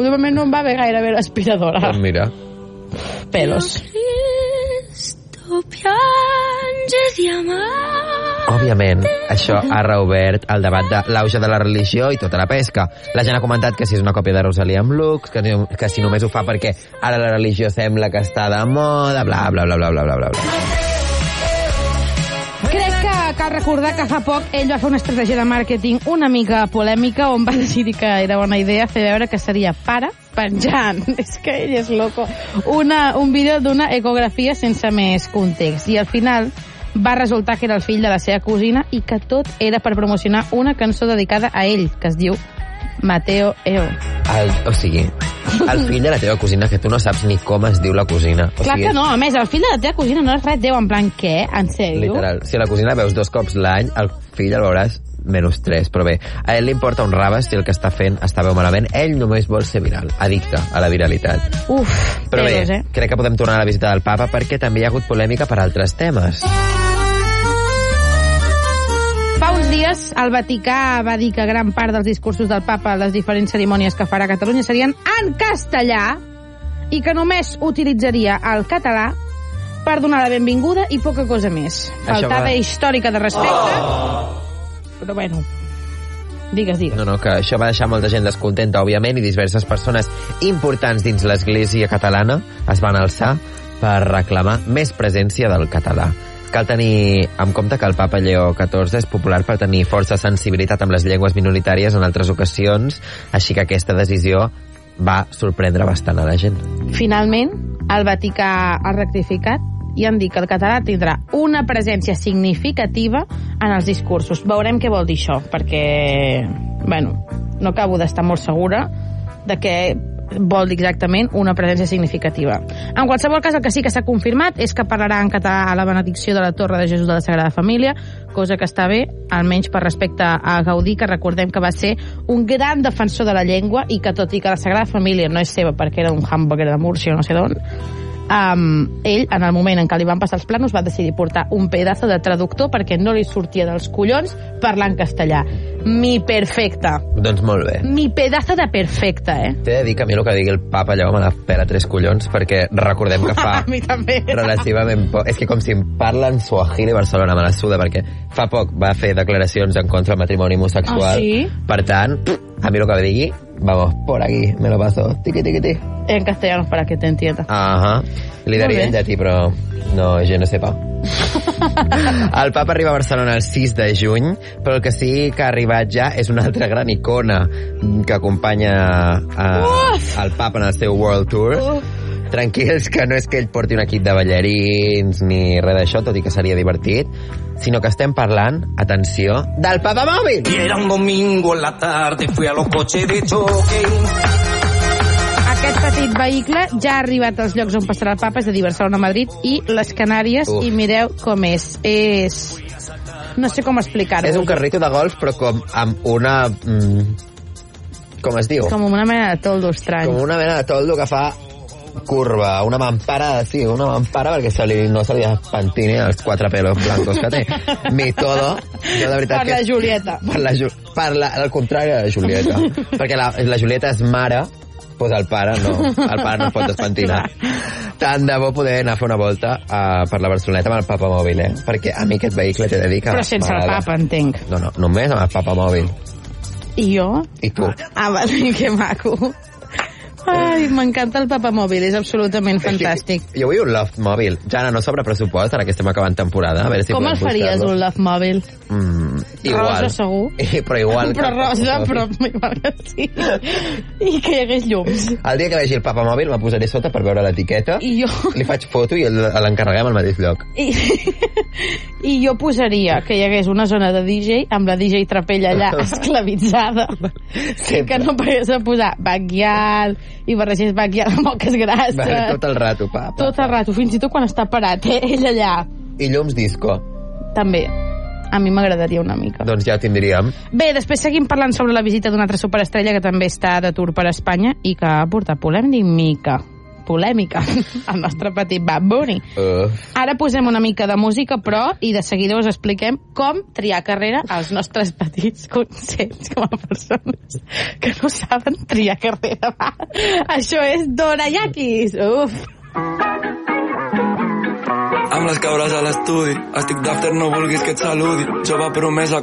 últimament no em va bé gaire bé l'aspiradora. Doncs mira. Pelos. Òbviament, això ha reobert el debat de l'auge de la religió i tota la pesca. La gent ha comentat que si és una còpia de Rosalia amb looks, que si només ho fa perquè ara la religió sembla que està de moda, bla, bla, bla, bla, bla, bla, bla. Crec que cal recordar que fa poc ell va fer una estratègia de màrqueting una mica polèmica on va decidir que era bona idea fer veure que seria pare penjant. És que ell és loco. Un vídeo d'una ecografia sense més context. I al final va resultar que era el fill de la seva cosina i que tot era per promocionar una cançó dedicada a ell, que es diu Mateo Eo. O sigui, el fill de la teva cosina, que tu no saps ni com es diu la cosina. Clar que no, a més, el fill de la teva cosina no és res teu, en plan, què? En sèrio? Literal, si a la cosina veus 2 cops l'any, el fill el veuràs -3, però bé, a ell li importa un rave si el que està fent està bé o malament. Ell només vol ser viral, addicte a la viralitat. Però bé, crec que podem tornar a la visita del papa perquè també hi ha hagut polèmica per altres temes. Fa uns dies el Vaticà va dir que gran part dels discursos del papa a les diferents cerimònies que farà a Catalunya serien en castellà i que només utilitzaria el català per donar la benvinguda i poca cosa més. Faltada històrica de respecte... Però bueno, digues. No, que això va deixar molta gent descontenta, òbviament, i diverses persones importants dins l'església catalana es van alçar per reclamar més presència del català. Cal tenir en compte que el papa Lleó XIV és popular per tenir força sensibilitat amb les llengües minoritàries en altres ocasions, així que aquesta decisió va sorprendre bastant a la gent. Finalment, el Vaticà ha rectificat i han dit que el català tindrà una presència significativa en els discursos. Veurem què vol dir això, perquè, bueno, no acabo d'estar molt segura de què vol dir exactament una presència significativa. En qualsevol cas, el que sí que s'ha confirmat és que parlarà en català a la benedicció de la Torre de Jesús de la Sagrada Família, cosa que està bé, almenys per respecte a Gaudí, que recordem que va ser un gran defensor de la llengua i que, tot i que la Sagrada Família no és seva perquè era un hamburger de Múrcia o no sé d'on, ell, en el moment en què li van passar els planos, va decidir portar un pedazo de traductor perquè no li sortia dels collons parlar en castellà. Mi perfecta. Doncs molt bé. Mi pedazo de perfecta, T'he de dir que a mi el que digui el papa allò me la pela 3 collons, perquè recordem que fa a mi també. Relativament poc. És que com si em parlen suahili a Barcelona, me la suda, perquè fa poc va fer declaracions en contra del matrimoni homosexual. Sí? Per tant, a mi el que digui, vamos, por aquí, me lo paso, tiqui, tiqui, tiqui. En castellano, para que te entienda. Ajá. Li daria en llatí, però no, jo no sé pas. El papa arriba a Barcelona el 6 de juny, però el que sí que ha arribat ja és una altra gran icona que acompanya el papa en el seu World Tour. Tranquils, que no és que ell porti un equip de ballarins ni res d'això, tot i que seria divertit, sinó que estem parlant, atenció, del Papa Mòbil! Y era un domingo en la tarde, fui a los coches de choque. Aquest petit vehicle ja ha arribat als llocs on passarà el papa, és a dir, Barcelona, Madrid i les Canàries, i mireu com és. No sé com explicar-ho. És un carrito de golf, però com amb una... com es diu? Com una mena de toldo estrany. Com una mena de toldo que fa curva, una mampara, sí, una mampara, perquè no se li espantini els 4 pelos blancos que té. Mi todo, jo de veritat per la Julieta. Al contrari de la Julieta. Perquè la Julieta és mare, doncs el pare no es pot despentinar. Tant de bo poder anar a fer una volta per la Barceloneta amb el Papa Mòbil, perquè a mi aquest vehicle t'he de dir que... Però sense el papa, entenc. No, només amb el Papa Mòbil. I jo? I tu. Vale, que maco. Ai, m'encanta el Papa Mòbil, és absolutament fantàstic. Jo vull un Loft Mòbil. Jana, no sobre pressupost, ara que estem acabant temporada. A veure si com el faries, un Loft Mòbil? Igual. Rosa, segur. Però igual. Però rosa, però igual que sí. I que hi hagués llums. El dia que vegi el Papa Mòbil me posaré sota per veure l'etiqueta. I jo... Li faig foto i l'encarreguem al mateix lloc. I jo posaria que hi hagués una zona de DJ amb la DJ Trapella allà esclavitzada. Que no pagués a posar backyard i barregés backyard amb moques grasses. Tot el rato, papa. Tot el rato, fins i tot quan està parat, ell allà. I llums disco. També. A mi m'agradaria una mica. Doncs ja ho tindríem. Bé, després seguim parlant sobre la visita d'una altra superestrella que també està de tour per Espanya i que ha portat polèmica. polèmica. El nostre petit Bad Bunny. Ara posem una mica de música, però, i de seguida us expliquem com triar carrera als nostres petits consells com a persones que no saben triar carrera. Això és Dorayakis. Uf! Amb les cabres a l'estudi, estic d'after, no vulguis que et saludi. Jove promesa